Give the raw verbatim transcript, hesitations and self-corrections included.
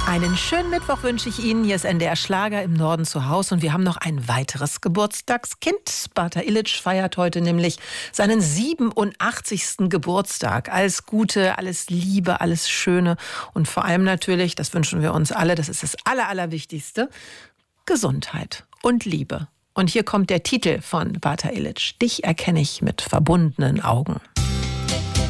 Einen schönen Mittwoch wünsche ich Ihnen. Hier ist N D R Schlager im Norden zu Hause und wir haben noch ein weiteres Geburtstagskind. Bata Illich feiert heute nämlich seinen siebenundachtzigsten Geburtstag. Alles Gute, alles Liebe, alles Schöne und vor allem natürlich, das wünschen wir uns alle, das ist das Aller, Allerwichtigste, Gesundheit und Liebe. Und hier kommt der Titel von Bata Illich. Dich erkenne ich mit verbundenen Augen.